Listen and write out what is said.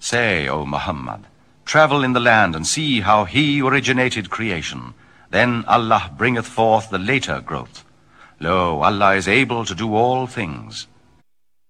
Say, O Muhammad, travel in the land and see how he originated creation. Then Allah bringeth forth the later growth. Lo, Allah is able to do all things.